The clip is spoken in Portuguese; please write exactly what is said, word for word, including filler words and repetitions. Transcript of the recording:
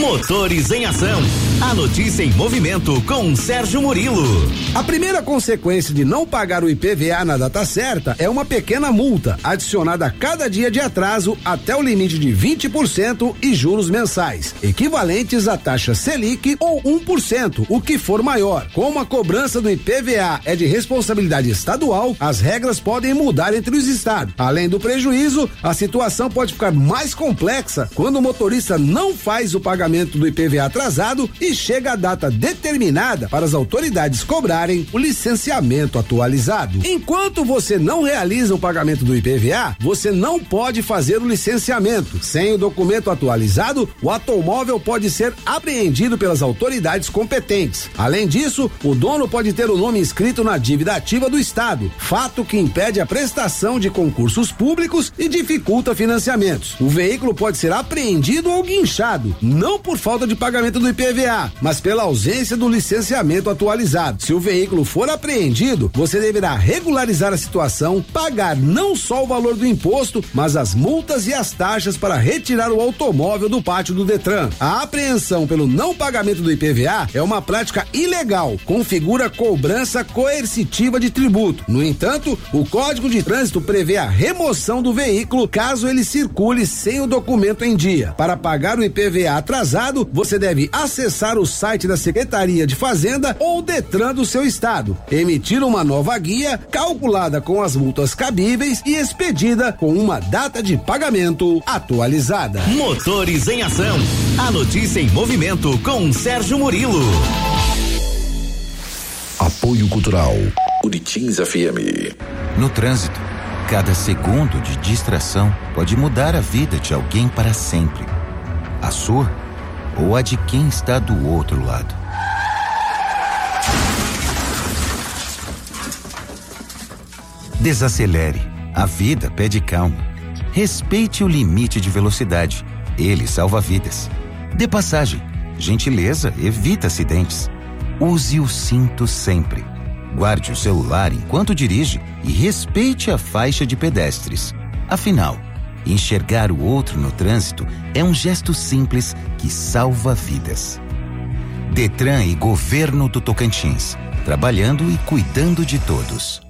Motores em Ação. A notícia em movimento com Sérgio Murilo. A primeira consequência de não pagar o I P V A na data certa é uma pequena multa, adicionada a cada dia de atraso até o limite de vinte por cento e juros mensais, equivalentes à taxa Selic ou um por cento, o que for maior. Como a cobrança do I P V A é de responsabilidade estadual, as regras podem mudar entre os estados. Além do prejuízo, a situação pode ficar mais complexa quando o motorista não faz o pagamento do I P V A atrasado e chega a data determinada para as autoridades cobrarem o licenciamento atualizado. Enquanto você não realiza o pagamento do I P V A, você não pode fazer o licenciamento. Sem o documento atualizado, o automóvel pode ser apreendido pelas autoridades competentes. Além disso, o dono pode ter o nome inscrito na dívida ativa do Estado, fato que impede a prestação de concursos públicos e dificulta financiamentos. O veículo pode ser apreendido ou guinchado, não por falta de pagamento do I P V A, mas pela ausência do licenciamento atualizado. Se o veículo for apreendido, você deverá regularizar a situação, pagar não só o valor do imposto, mas as multas e as taxas para retirar o automóvel do pátio do Detran. A apreensão pelo não pagamento do I P V A é uma prática ilegal, configura cobrança coercitiva de tributo. No entanto, o Código de Trânsito prevê a remoção do veículo caso ele circule sem o documento em dia. Para pagar o I P V A atrasado, você deve acessar o site da Secretaria de Fazenda ou Detran do seu estado, emitir uma nova guia calculada com as multas cabíveis e expedida com uma data de pagamento atualizada. Motores em Ação. A notícia em movimento com Sérgio Murilo. Apoio Cultural Buritins F M. No trânsito, cada segundo de distração pode mudar a vida de alguém para sempre. A sua ou a de quem está do outro lado. Desacelere. A vida pede calma. Respeite o limite de velocidade. Ele salva vidas. Dê passagem. Gentileza evita acidentes. Use o cinto sempre. Guarde o celular enquanto dirige e respeite a faixa de pedestres. Afinal, enxergar o outro no trânsito é um gesto simples que salva vidas. Detran e Governo do Tocantins, trabalhando e cuidando de todos.